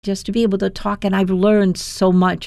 just to be able to talk, and I've learned so much.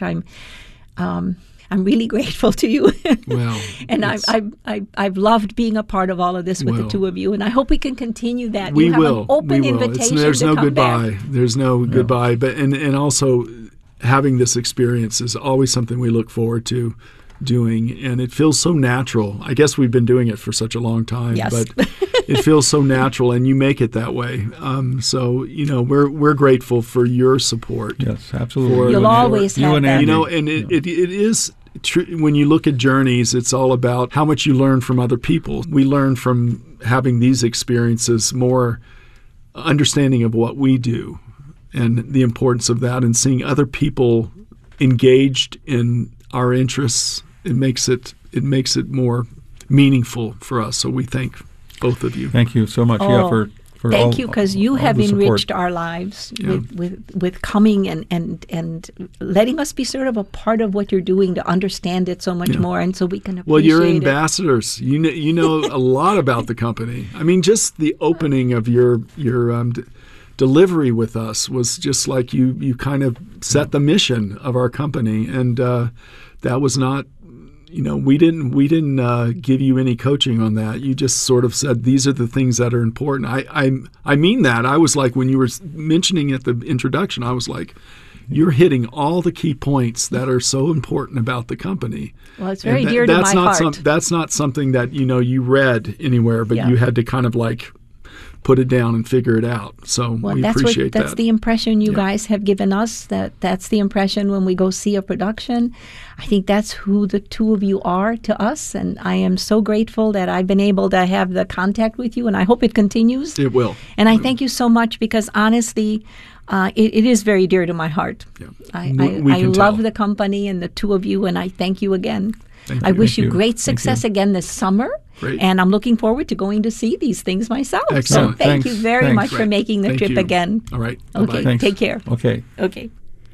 I'm really grateful to you. Well, and I've loved being a part of all of this with the two of you, and I hope we can continue that. We you have will. An open invitation. There's to no come goodbye. back. There's no goodbye. But and also having this experience is always something we look forward to doing, and it feels so natural. I guess we've been doing it for such a long time, yes. but it feels so natural, and you make it that way. So we're grateful for your support. Yes, absolutely. You'll always have that. And it is true. When you look at journeys, it's all about how much you learn from other people. We learn from having these experiences more understanding of what we do and the importance of that, and seeing other people engaged in our interests. It makes it more meaningful for us. So we thank both of you. Thank you so much. For thank you, because you have enriched our lives with coming and letting us be sort of a part of what you're doing to understand it so much more, and so we can appreciate it. Well, you're ambassadors. You know a lot about the company. I mean, just the opening of your delivery with us was just like you kind of set the mission of our company, and that was not. We didn't give you any coaching on that. You just sort of said these are the things that are important. I mean that. I was like, when you were mentioning at the introduction, I was like, you're hitting all the key points that are so important about the company. Well, it's very dear to my heart. That's not something that you read anywhere, but you had to kind of like put it down and figure it out. So we appreciate that. That's the impression you guys have given us. That's the impression when we go see a production. I think that's who the two of you are to us, and I am so grateful that I've been able to have the contact with you, and I hope it continues. It will. And I thank you so much, because honestly, it is very dear to my heart. Yeah. I love the company and the two of you, and I thank you again. I wish you great success again this summer. Great. And I'm looking forward to going to see these things myself. Excellent. So thank you very much for making the trip again. All right. Okay. Bye-bye. Take care. Okay.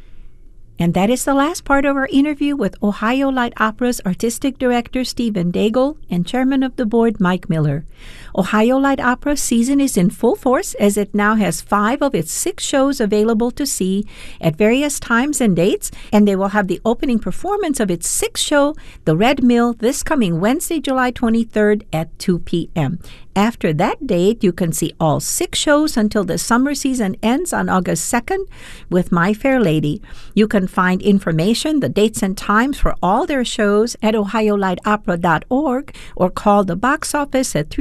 And that is the last part of our interview with Ohio Light Opera's Artistic Director Stephen Daigle and Chairman of the Board Mike Miller. Ohio Light Opera season is in full force, as it now has 5 of its 6 shows available to see at various times and dates, and they will have the opening performance of its 6th show, The Red Mill, this coming Wednesday, July 23rd at 2 p.m. After that date, you can see all 6 shows until the summer season ends on August 2nd with My Fair Lady. You can find information, the dates and times for all their shows at ohiolightopera.org, or call the box office at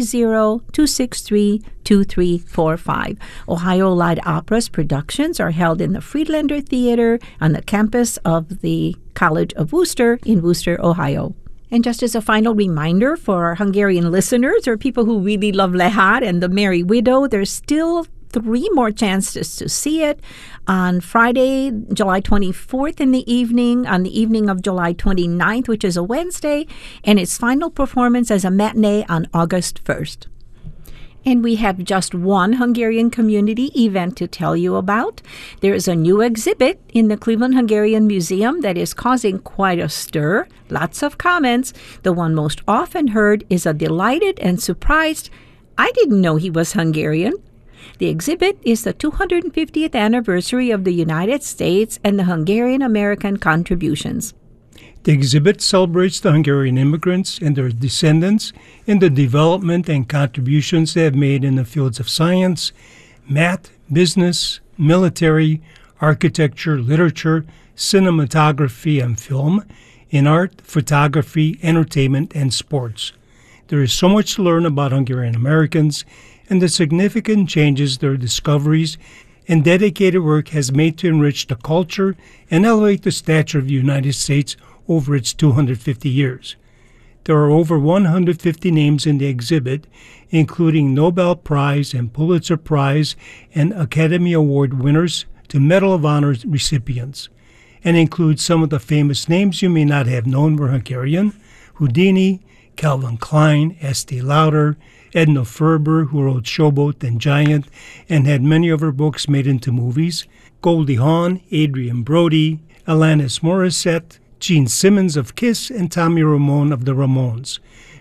330-263-2345. Ohio Light Opera's productions are held in the Friedlander Theater on the campus of the College of Wooster in Wooster, Ohio. And just as a final reminder for our Hungarian listeners or people who really love Lehár and The Merry Widow, there's still 3 more chances to see it on Friday, July 24th in the evening, on the evening of July 29th, which is a Wednesday, and its final performance as a matinee on August 1st. And we have just one Hungarian community event to tell you about. There is a new exhibit in the Cleveland Hungarian Museum that is causing quite a stir. Lots of comments. The one most often heard is a delighted and surprised, "I didn't know he was Hungarian." The exhibit is the 250th anniversary of the United States and the Hungarian-American contributions. The exhibit celebrates the Hungarian immigrants and their descendants in the development and contributions they have made in the fields of science, math, business, military, architecture, literature, cinematography and film, in art, photography, entertainment, and sports. There is so much to learn about Hungarian Americans and the significant changes their discoveries and dedicated work has made to enrich the culture and elevate the stature of the United States over its 250 years. There are over 150 names in the exhibit, including Nobel Prize and Pulitzer Prize and Academy Award winners to Medal of Honor recipients, and includes some of the famous names you may not have known were Hungarian: Houdini, Calvin Klein, Estee Lauder, Edna Ferber, who wrote Showboat and Giant and had many of her books made into movies, Goldie Hawn, Adrian Brody, Alanis Morissette, Gene Simmons of Kiss, and Tommy Ramone of the Ramones.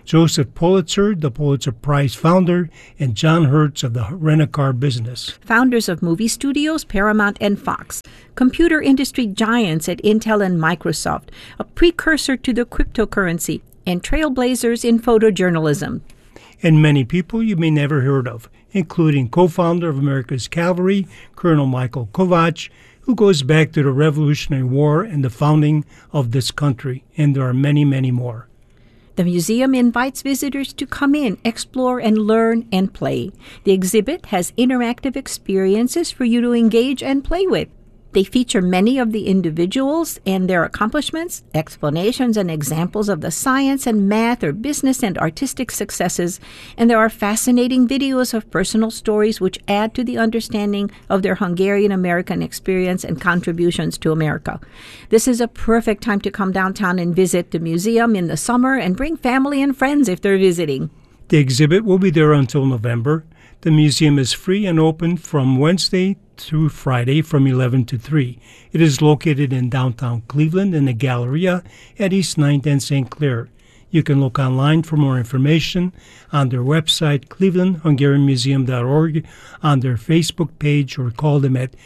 Joseph Pulitzer, the Pulitzer Prize founder, and John Hertz of the Rent-A-Car business. Founders of movie studios Paramount and Fox, computer industry giants at Intel and Microsoft, a precursor to the cryptocurrency, and trailblazers in photojournalism. And many people you may never heard of, including co-founder of America's Cavalry, Colonel Michael Kovach, who goes back to the Revolutionary War and the founding of this country. And there are many, many more. The museum invites visitors to come in, explore, and learn and play. The exhibit has interactive experiences for you to engage and play with. They feature many of the individuals and their accomplishments, explanations and examples of the science and math or business and artistic successes, and there are fascinating videos of personal stories which add to the understanding of their Hungarian-American experience and contributions to America. This is a perfect time to come downtown and visit the museum in the summer and bring family and friends if they're visiting. The exhibit will be there until November. The museum is free and open from Wednesday through Friday from 11 to 3. It is located in downtown Cleveland in the Galleria at East 9th and St. Clair. You can look online for more information on their website, clevelandhungarianmuseum.org, on their Facebook page, or call them at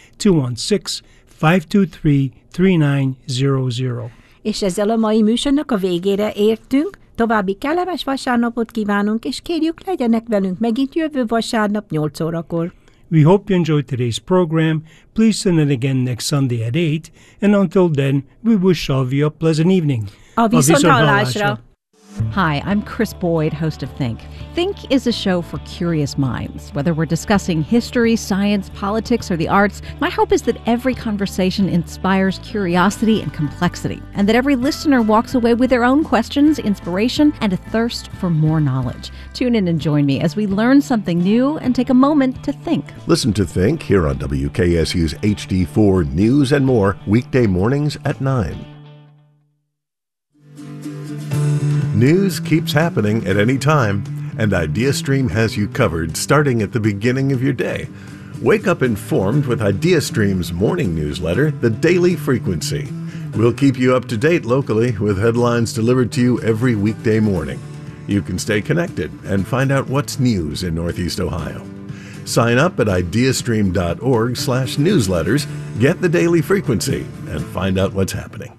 216-523-3900. És ezzel a mai műsornak a végére értünk. További kellemes vasárnapot kívánunk, és kérjük, legyenek velünk megint jövő vasárnap 8 órakor. We hope you enjoyed today's program. Please tune in again next Sunday at 8. And until then, we wish all of you a pleasant evening. A viszonthallásra! Hi, I'm Chris Boyd, host of Think. Think is a show for curious minds. Whether we're discussing history, science, politics, or the arts, my hope is that every conversation inspires curiosity and complexity, and that every listener walks away with their own questions, inspiration, and a thirst for more knowledge. Tune in and join me as we learn something new and take a moment to think. Listen to Think here on WKSU's HD4 News and More, weekday mornings at 9. News keeps happening at any time, and IdeaStream has you covered starting at the beginning of your day. Wake up informed with IdeaStream's morning newsletter, The Daily Frequency. We'll keep you up to date locally with headlines delivered to you every weekday morning. You can stay connected and find out what's news in Northeast Ohio. Sign up at ideastream.org/newsletters, get The Daily Frequency, and find out what's happening.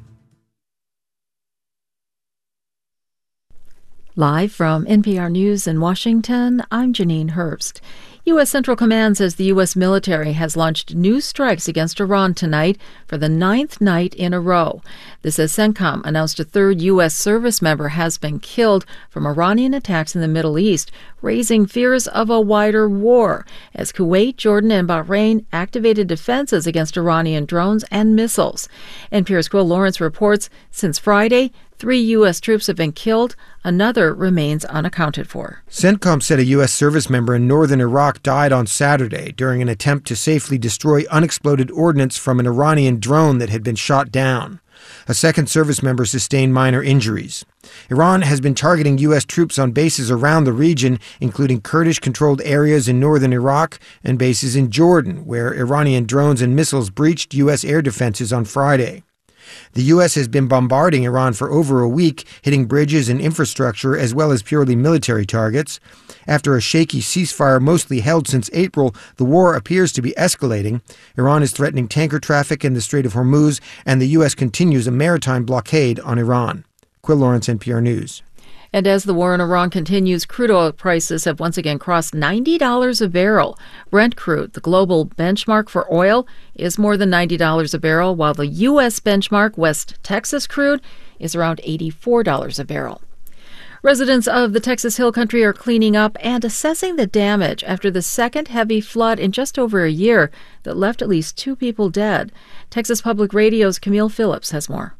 Live from NPR News in Washington, I'm Janine Herbst. U.S. Central Command says the U.S. military has launched new strikes against Iran tonight for the 9th night in a row. This as CENTCOM announced a third U.S. service member has been killed from Iranian attacks in the Middle East, raising fears of a wider war as Kuwait, Jordan, and Bahrain activated defenses against Iranian drones and missiles. NPR's Quill Lawrence reports since Friday, 3 U.S. troops have been killed. Another remains unaccounted for. CENTCOM said a U.S. service member in northern Iraq died on Saturday during an attempt to safely destroy unexploded ordnance from an Iranian drone that had been shot down. A second service member sustained minor injuries. Iran has been targeting U.S. troops on bases around the region, including Kurdish-controlled areas in northern Iraq and bases in Jordan, where Iranian drones and missiles breached U.S. air defenses on Friday. The U.S. has been bombarding Iran for over a week, hitting bridges and infrastructure as well as purely military targets. After a shaky ceasefire mostly held since April, the war appears to be escalating. Iran is threatening tanker traffic in the Strait of Hormuz, and the U.S. continues a maritime blockade on Iran. Quill Lawrence, NPR News. And as the war in Iran continues, crude oil prices have once again crossed $90 a barrel. Brent crude, the global benchmark for oil, is more than $90 a barrel, while the U.S. benchmark, West Texas crude, is around $84 a barrel. Residents of the Texas Hill Country are cleaning up and assessing the damage after the second heavy flood in just over a year that left at least 2 people dead. Texas Public Radio's Camille Phillips has more.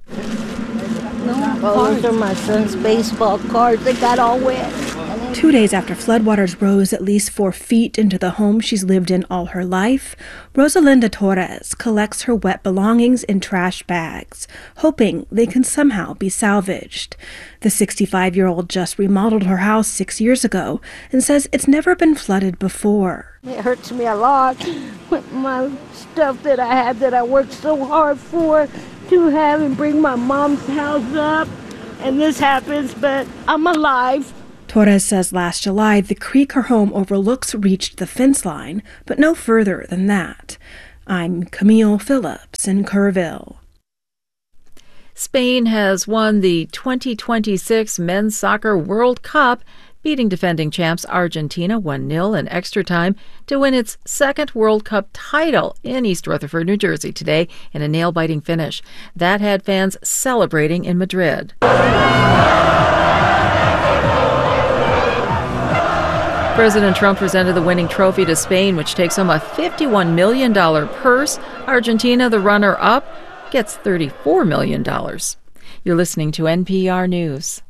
Those are my son's baseball cards. They got all wet. 2 days after floodwaters rose at least 4 feet into the home she's lived in all her life, Rosalinda Torres collects her wet belongings in trash bags, hoping they can somehow be salvaged. The 65-year-old just remodeled her house 6 years ago and says it's never been flooded before. It hurts me a lot with my stuff that I have that I worked so hard for to have and bring my mom's house up. And this happens, but I'm alive. Torres says last July the creek her home overlooks reached the fence line, but no further than that. I'm Camille Phillips in Kerrville. Spain has won the 2026 Men's Soccer World Cup, beating defending champs Argentina 1-0 in extra time to win its second World Cup title in East Rutherford, New Jersey today in a nail-biting finish. That had fans celebrating in Madrid. President Trump presented the winning trophy to Spain, which takes home a $51 million purse. Argentina, the runner-up, gets $34 million. You're listening to NPR News.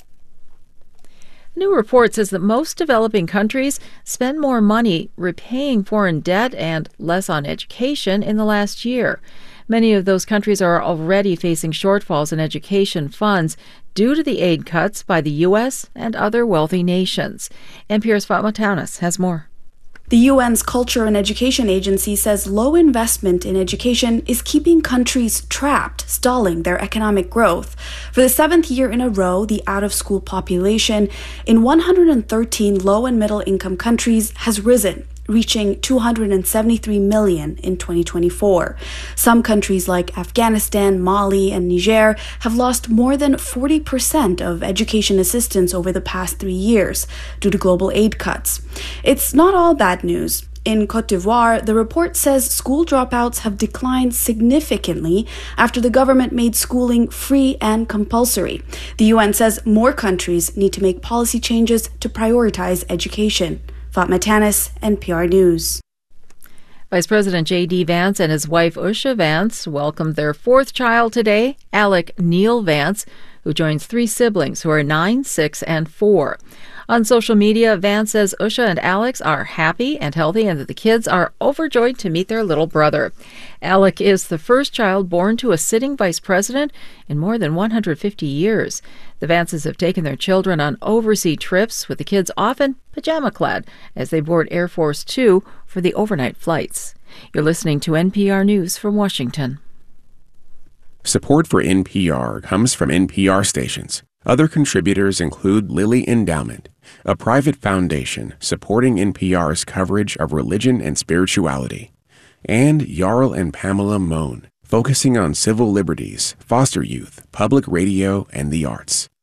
A new report says that most developing countries spend more money repaying foreign debt and less on education in the last year. Many of those countries are already facing shortfalls in education funds due to the aid cuts by the U.S. and other wealthy nations. NPR's Fatma Taunis has more. The UN's Culture and Education Agency says low investment in education is keeping countries trapped, stalling their economic growth. For the seventh year in a row, the out-of-school population in 113 low- and middle-income countries has risen, reaching 273 million in 2024. Some countries like Afghanistan, Mali, and Niger have lost more than 40% of education assistance over the past 3 years due to global aid cuts. It's not all bad news. In Côte d'Ivoire, the report says school dropouts have declined significantly after the government made schooling free and compulsory. The UN says more countries need to make policy changes to prioritize education. Fatma Taunis, NPR News. Vice President J.D. Vance and his wife Usha Vance welcomed their fourth child today, Alec Neil Vance, who joins three siblings who are 9, 6, and 4. On social media, Vance says Usha and Alex are happy and healthy and that the kids are overjoyed to meet their little brother. Alec is the first child born to a sitting vice president in more than 150 years. The Vances have taken their children on overseas trips, with the kids often pajama-clad as they board Air Force Two for the overnight flights. You're listening to NPR News from Washington. Support for NPR comes from NPR stations. Other contributors include Lilly Endowment, a private foundation supporting NPR's coverage of religion and spirituality, and Jarl and Pamela Mohn, focusing on civil liberties, foster youth, public radio, and the arts.